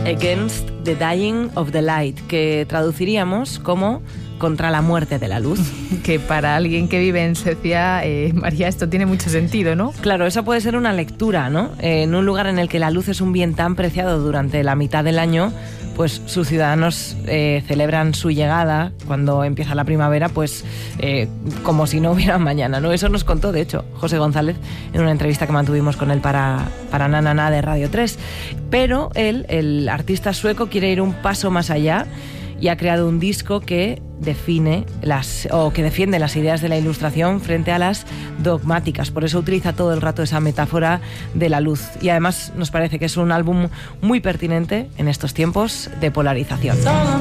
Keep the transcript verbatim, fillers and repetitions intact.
Against the Dying of the Light, que traduciríamos como contra la muerte de la luz. Que para alguien que vive en Suecia, eh, María, esto tiene mucho sentido, ¿no? Claro, esa puede ser una lectura, ¿no? Eh, en un lugar en el que la luz es un bien tan preciado durante la mitad del año, pues sus ciudadanos eh, celebran su llegada cuando empieza la primavera, pues eh, como si no hubiera mañana, ¿no? Eso nos contó, de hecho, José González en una entrevista que mantuvimos con él para, para Na Na Na de Radio tres. Pero él, el artista sueco, quiere ir un paso más allá y ha creado un disco que define las o que defiende las ideas de la ilustración frente a las dogmáticas. Por eso utiliza todo el rato esa metáfora de la luz. Y además nos parece que es un álbum muy pertinente en estos tiempos de polarización.